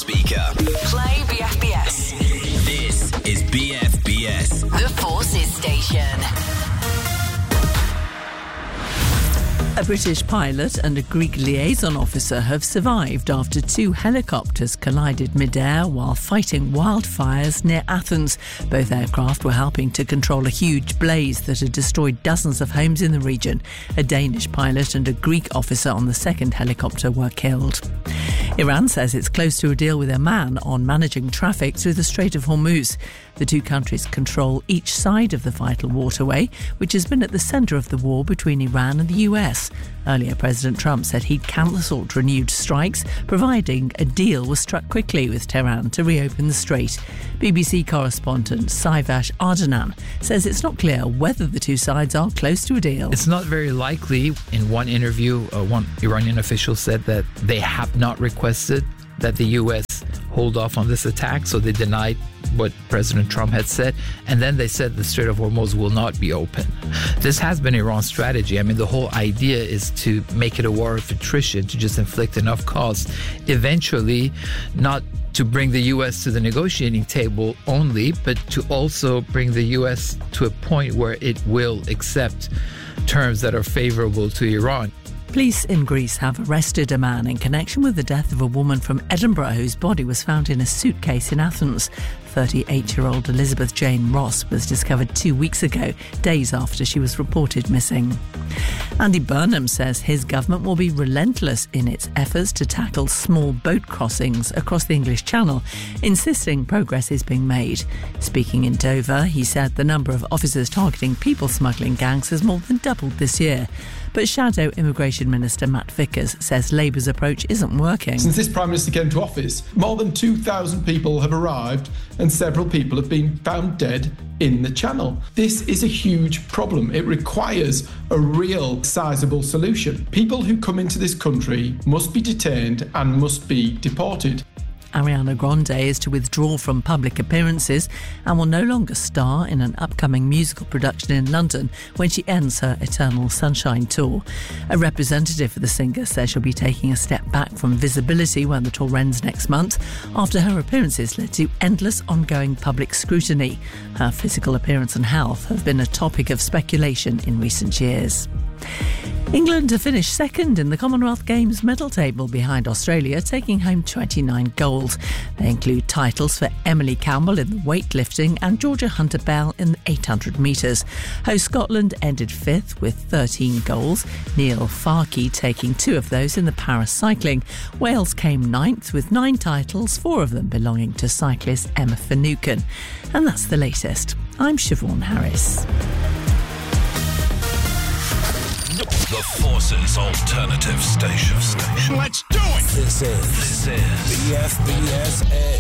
speaker. Play BFBS. This is BFBS. The Forces Station. A British pilot and a Greek liaison officer have survived after two helicopters collided mid-air while fighting wildfires near Athens. Both aircraft were helping to control a huge blaze that had destroyed dozens of homes in the region. A Danish pilot and a Greek officer on the second helicopter were killed. Iran says it's close to a deal with Oman on managing traffic through the Strait of Hormuz. The two countries control each side of the vital waterway, which has been at the centre of the war between Iran and the US. Earlier, President Trump said he'd cancelled renewed strikes, providing a deal was struck quickly with Tehran to reopen the strait. BBC correspondent Saivash Ardanan says it's not clear whether the two sides are close to a deal. It's not very likely. In one interview, one Iranian official said that they have not requested that the US hold off on this attack, so they denied what President Trump had said, and then they said the Strait of Hormuz will not be open. This has been Iran's strategy. I mean, the whole idea is to make it a war of attrition, to just inflict enough cost, eventually not to bring the U.S. to the negotiating table only, but to also bring the U.S. to a point where it will accept terms that are favorable to Iran. Police in Greece have arrested a man in connection with the death of a woman from Edinburgh whose body was found in a suitcase in Athens. 38-year-old Elizabeth Jane Ross was discovered 2 weeks ago, days after she was reported missing. Andy Burnham says his government will be relentless in its efforts to tackle small boat crossings across the English Channel, insisting progress is being made. Speaking in Dover, he said the number of officers targeting people smuggling gangs has more than doubled this year. But Shadow Immigration Minister Matt Vickers says Labour's approach isn't working. Since this Prime Minister came to office, more than 2,000 people have arrived and several people have been found dead in the Channel. This is a huge problem. It requires a real sizable solution. People who come into this country must be detained and must be deported. Ariana Grande is to withdraw from public appearances and will no longer star in an upcoming musical production in London when she ends her Eternal Sunshine tour. A representative for the singer says she'll be taking a step back from visibility when the tour ends next month after her appearances led to endless ongoing public scrutiny. Her physical appearance and health have been a topic of speculation in recent years. England have finished second in the Commonwealth Games medal table behind Australia, taking home 29 gold. They include titles for Emily Campbell in the weightlifting and Georgia Hunter-Bell in the 800 metres. Host Scotland ended fifth with 13 goals, Neil Farkey taking 2 of those in the paracycling. Wales came ninth with 9 titles, 4 of them belonging to cyclist Emma Finucane. And that's the latest. I'm Siobhan Harris. The Forces Alternative Station. Let's do it! This is BFBS